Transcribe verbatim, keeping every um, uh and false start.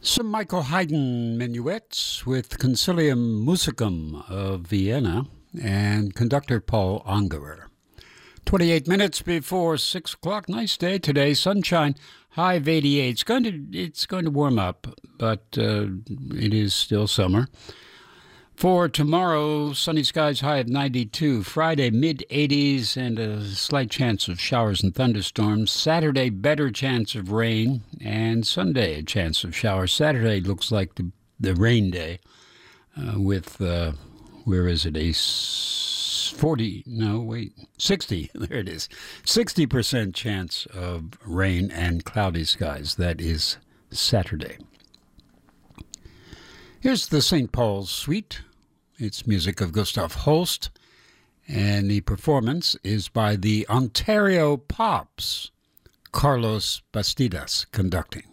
Some Michael Haydn minuets with Concilium Musicum of Vienna and conductor Paul Angerer. twenty-eight minutes before six o'clock. Nice day today. Sunshine, high of eighty-eight. It's going to, it's going to warm up, but uh, it is still summer. For tomorrow, sunny skies, high of ninety-two. Friday, mid-eighties and a slight chance of showers and thunderstorms. Saturday, better chance of rain. And Sunday, a chance of showers. Saturday looks like the, the rain day uh, with, uh, where is it, a forty, no, wait, sixty, there it is. sixty percent chance of rain and cloudy skies. That is Saturday. Here's the Saint Paul's Suite. It's music of Gustav Holst, and the performance is by the Ontario Pops, Carlos Bastidas conducting.